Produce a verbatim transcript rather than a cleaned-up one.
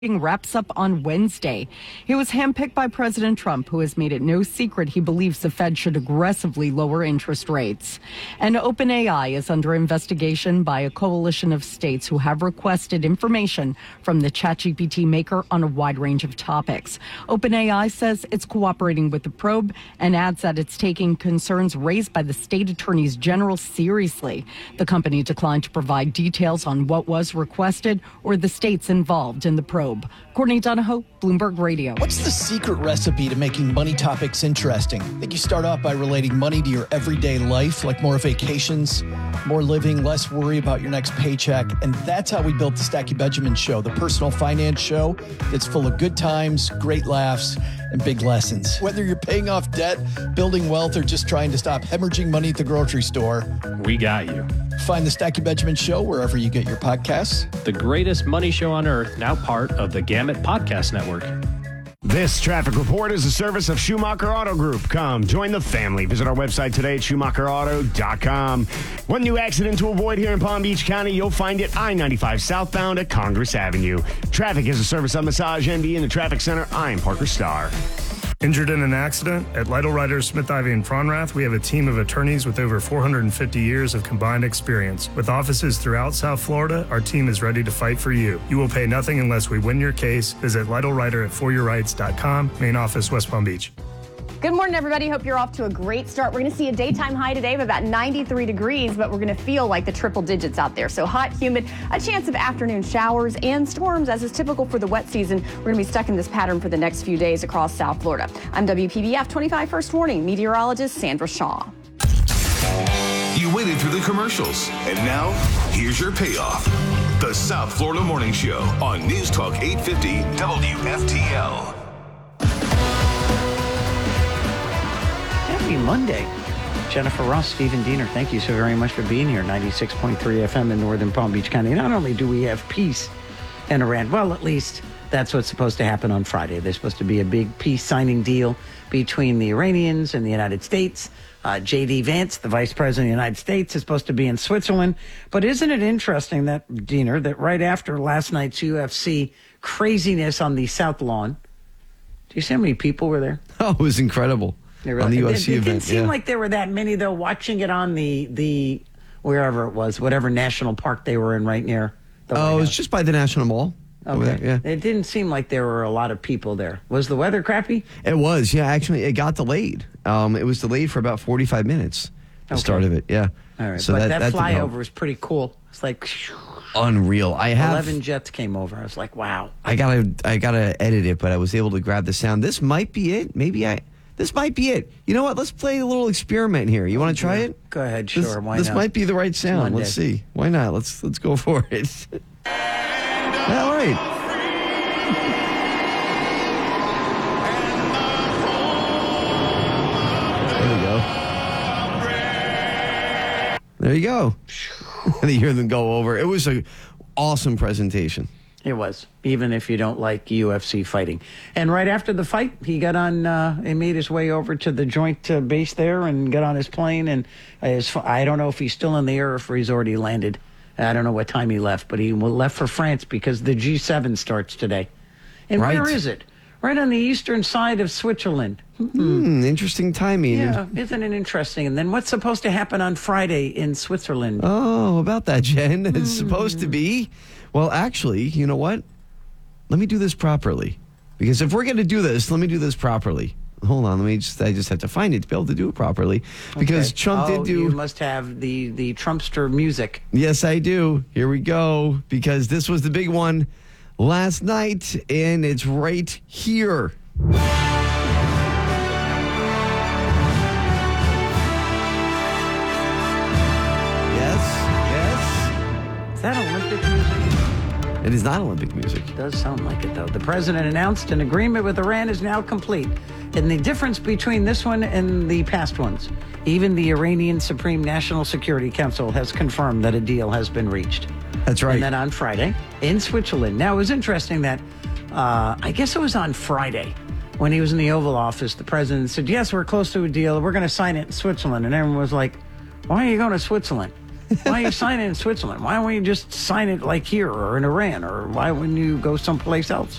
wraps up on Wednesday. He was handpicked by President Trump, who has made it no secret he believes the Fed should aggressively lower interest rates. And OpenAI is under investigation by a coalition of states who have requested information from the ChatGPT maker on a wide range of topics. OpenAI says it's cooperating with the probe and adds that it's taking concerns raised by the state attorneys general seriously. The company declined to provide details on what was requested or the states involved in the probe. Courtney Donahoe, Bloomberg Radio. What's the secret recipe to making money topics interesting? I think you start off by relating money to your everyday life, like more vacations, more living, less worry about your next paycheck. And that's how we built the Stacey Benjamin Show, the personal finance show that's full of good times, great laughs, and big lessons. Whether you're paying off debt, building wealth, or just trying to stop hemorrhaging money at the grocery store, we got you. Find the Stacey Benjamin Show wherever you get your podcasts. The greatest money show on earth, now part of the Gamut Podcast Network. This traffic report is a service of Schumacher Auto Group. Come, join the family. Visit our website today at schumacher auto dot com. One new accident to avoid here in Palm Beach County. You'll find it I ninety-five southbound at Congress Avenue. Traffic is a service of Massage N D in the Traffic Center. I'm Parker Starr. Injured in an accident? At Lytle Ryder, Smith, Ivy, and Fronrath, we have a team of attorneys with over four hundred fifty years of combined experience. With offices throughout South Florida, our team is ready to fight for you. You will pay nothing unless we win your case. Visit Lytle Ryder at for your rights dot com. Main office, West Palm Beach. Good morning, everybody. Hope you're off to a great start. We're going to see a daytime high today of about ninety-three degrees, but we're going to feel like the triple digits out there. So hot, humid, a chance of afternoon showers and storms, as is typical for the wet season. We're going to be stuck in this pattern for the next few days across South Florida. I'm W P B F twenty-five First Warning meteorologist Sandra Shaw. You waited through the commercials, and now here's your payoff. The South Florida Morning Show on News Talk eight fifty W F T L. Happy Monday. Jennifer Ross, Stephen Diener, thank you so very much for being here. ninety-six point three F M in northern Palm Beach County. Not only do we have peace in Iran, well, at least that's what's supposed to happen on Friday. There's supposed to be a big peace signing deal between the Iranians and the United States. Uh, J D. Vance, the vice president of the United States, is supposed to be in Switzerland. But isn't it interesting that, Diener, that right after last night's U F C craziness on the South Lawn, do you see how many people were there? Oh, it was incredible. Really, on the U F C it, it event. didn't seem yeah. like there were that many, though, watching it on the, the wherever it was, whatever national park they were in right near the Oh, it was just by the National Mall. Okay. There, yeah. It didn't seem like there were a lot of people there. Was the weather crappy? It was, yeah. Actually, it got delayed. Um, it was delayed for about forty-five minutes, the Okay. start of it, yeah. All right, So but that, that, that didn't help. flyover was pretty cool. It's like Unreal. I have eleven jets came over. I was like, wow. I gotta I gotta edit it, but I was able to grab the sound. This might be it. Maybe I this might be it. You know what? Let's play a little experiment here. You want to try it? Go ahead, sure. This, Why this not? might be the right sound. Monday. Let's see. Why not? Let's let's go for it. All right. There we go. There you go. And you hear them go over. It was an awesome presentation. It was, even if you don't like U F C fighting. And right after the fight, he got on, uh, he made his way over to the joint uh, base there and got on his plane. And his, I don't know if he's still in the air or if he's already landed. I don't know what time he left, but he left for France because the G seven starts today. And Right. where is it? Right on the eastern side of Switzerland. Hmm, interesting timing. Yeah, isn't it interesting? And then what's supposed to happen on Friday in Switzerland? Oh, about that, Jen. It's supposed to be. Well, actually, you know what? Let me do this properly. Because if we're going to do this, let me do this properly. Hold on, let me just, I just have to find it to be able to do it properly. Because Okay. Trump Oh, did do. You must have the, the Trumpster music. Yes, I do. Here we go. Because this was the big one last night, and it's right here. Yes, yes. Is that Olympic music? It is not Olympic music. It does sound like it, though. The president announced an agreement with Iran is now complete. And the difference between this one and the past ones, even the Iranian Supreme National Security Council has confirmed that a deal has been reached. That's right. And then on Friday in Switzerland. Now, it was interesting that, uh, I guess it was on Friday, when he was in the Oval Office, the president said, yes, we're close to a deal. We're going to sign it in Switzerland. And everyone was like, why are you going to Switzerland? Why are you signing in Switzerland? Why don't you just sign it like here or in Iran? Or why wouldn't you go someplace else?